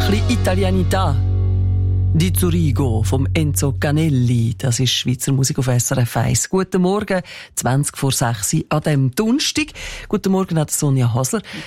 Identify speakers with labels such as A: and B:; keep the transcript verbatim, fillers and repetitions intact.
A: bisschen Italianità. Die Zurigo vom Enzo Canelli, das ist Schweizer Musik auf S R F eins. Guten Morgen, zwanzig vor sechs an diesem Donnerstag. Guten Morgen an Sonja Hasler.